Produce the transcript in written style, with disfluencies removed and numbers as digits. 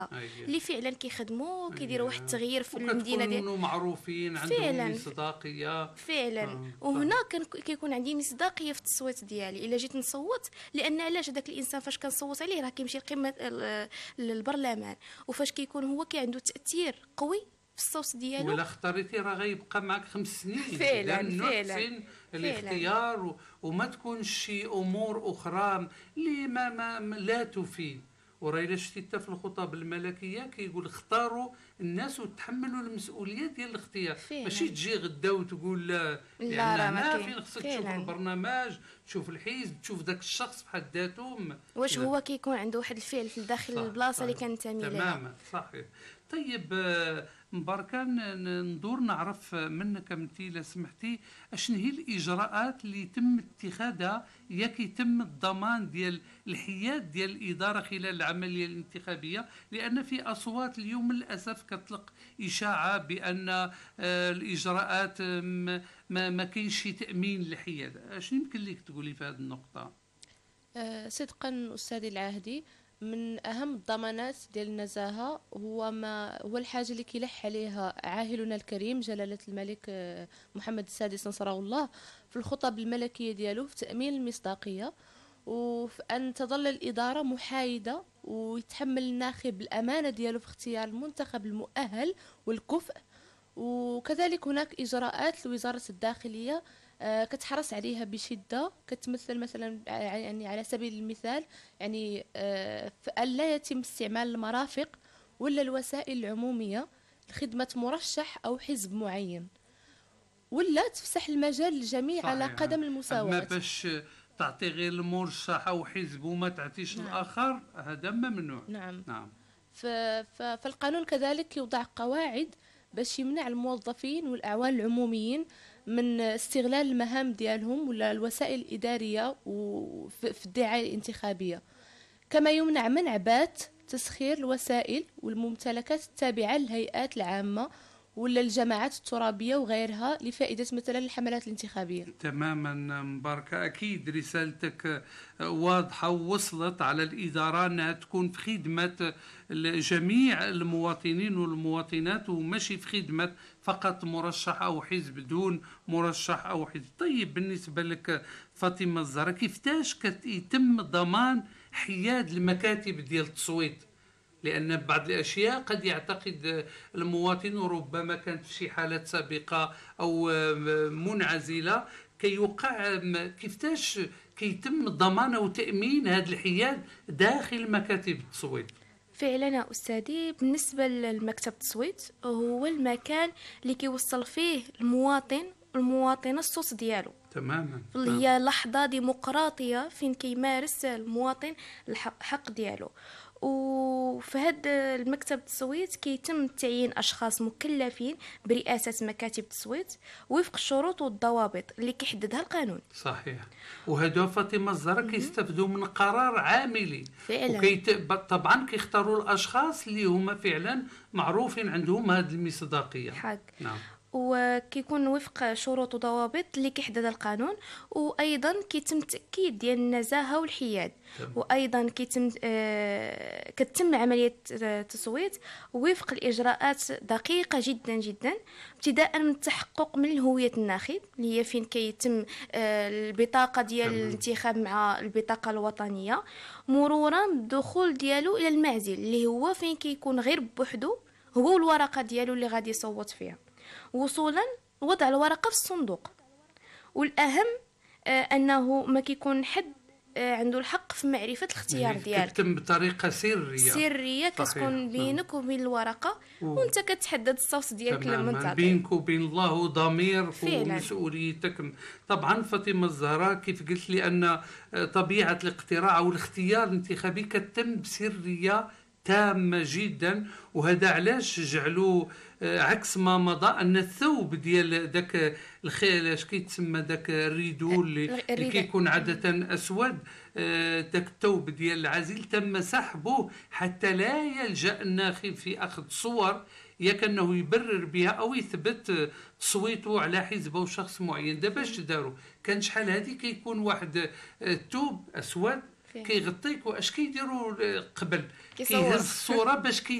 اللي فعلا كيخدموا كيديروا واحد التغيير في المدينه وكتكونوا معروفين عندهم فعلا مصداقيه. فعلا. وهنا كيكون عندي مصداقيه في التصويت ديالي الا جيت نصوت، لان علاش هذاك الانسان فاش كنصوت عليه راه كيمشي لقمه البرلمان، وفاش كيكون هو عنده تاثير قوي في الصوت ديالو. ولا اختاريتي راه غيبقى معك 5 سنين. فعلا نحسن الاختيار وما تكونش شي امور اخرى اللي ما لا تفيد. وراه الا شتي حتى في الخطب الملكيه كيقول اختاروا الناس وتحملوا المسؤوليه ديال الاختيار. ماشي تجي غدا وتقول لا، لان هنا فين خصك تشوف البرنامج، تشوف الحزب، تشوف ذاك الشخص بحد ذاته واش هو كيكون عنده واحد الفعل في داخل البلاصه اللي كنتمي لها. تماما صحيح. طيب مباركة، ندور نعرف منك انت الا سمحتي اشنو هي الاجراءات اللي يتم اتخاذها يتم الضمان ديال الحياد ديال الاداره خلال العمليه الانتخابيه، لان في اصوات اليوم للاسف كتطلق اشاعه بان الاجراءات ما كاينش شي تامين للحياد. اشنو يمكن لك تقولي في هذه النقطه؟ صدقا أستاذي العهدي، من أهم الضمانات ديال النزاهة هو الحاجة اللي كيلح عليها عاهلنا الكريم جلالة الملك محمد السادس نصره الله في الخطب الملكية ديالو، في تأمين المصداقية، وفي أن تظل الإدارة محايدة ويتحمل الناخب الأمانة ديالو في اختيار المنتخب المؤهل والكفء. وكذلك هناك إجراءات لوزارة الداخلية كتحرص عليها بشدة، كتمثل مثلا يعني على سبيل المثال يعني ألا يتم استعمال المرافق ولا الوسائل العمومية لخدمة مرشح أو حزب معين، ولا تفسح المجال للجميع على قدم المساواة. أما باش تعطي غير المرشح أو حزب وما تعطيش الآخر، هذا ممنوع. نعم. فالقانون كذلك يوضع قواعد باش يمنع الموظفين والأعوان العموميين من استغلال المهام ديالهم ولا الوسائل الإدارية في الدعاية الانتخابية، كما يمنع منع بات تسخير الوسائل والممتلكات التابعة للهيئات العامة ولا الجماعات الترابية وغيرها لفائدة مثلا الحملات الانتخابية. تماما مباركة، أكيد رسالتك واضحة ووصلت على الإدارة أنها تكون في خدمة جميع المواطنين والمواطنات، وماشي في خدمة فقط مرشح أو حزب دون مرشح أو حزب. طيب بالنسبة لك فاطمة الزهراء، كيفتاش يتم ضمان حياد المكاتب ديال التصويت؟ لأن بعض الأشياء قد يعتقد المواطن، وربما كانت في شي حالات سابقة أو منعزلة كيوقع، كيفتاش كيتم ضمان وتأمين هذا الحياد داخل مكاتب التصويت؟ فعلا أستاذي، بالنسبة للمكتب التصويت هو المكان اللي كيوصل فيه المواطنة الصوت ديالو. تماما. اللي هي لحظة ديمقراطية فين كيمارس المواطن الحق ديالو. وفي هذا المكتب التصويت كيتم تعيين أشخاص مكلفين برئاسة مكاتب التصويت وفق الشروط والضوابط اللي كيحددها القانون. صحيح. وهذو فاطمة الزهراء كيستافدوا من قرار عاملي فعلا. طبعا كيختاروا الأشخاص اللي هما فعلا معروفين عندهم هذه المصداقية. حق. نعم. وكيكون وفق شروط وضوابط اللي كيحددها القانون، وايضا كيتم تاكيد ديال النزاهه والحياد. وايضا كتم عمليه التصويت وفق الاجراءات دقيقه جدا جدا، ابتداء من التحقق من هويه الناخب اللي هي فين كيتم البطاقه ديال الانتخاب مع البطاقه الوطنيه، مرورا بالدخول ديالو الى المعزل اللي هو فين كيكون غير بوحدو هو والورقه ديالو اللي غادي يصوت فيها، وصولا وضع الورقه في الصندوق. والاهم انه ما كيكون حد عنده الحق في معرفه الاختيار ديالك. كتم بطريقه سريه كتكون بينك وبين الورقه، وانت كتحدد الصوت ديالك لما تعطي بينك وبين الله وضميرك ومسؤوليتك. طبعا فاطمه الزهراء كيف قلت لي ان طبيعه الاقتراع او الاختيار الانتخابي كتم بسريه تامة جدا، وهذا علاش جعلوا عكس ما مضى ان الثوب ديال داك الخيل اش كيتسمى داك الريدو اللي كيكون عادة اسود، داك الثوب ديال العزيل تم سحبه حتى لا يلجأ الناخب في اخذ صور كأنه يبرر بها او يثبت تصويته على حزب او شخص معين. دابا اش داروا؟ كان شحال هذه كيكون واحد الثوب اسود فيه. كيغطيك واش كيديروا قبل كيصور. كيهز الصوره باش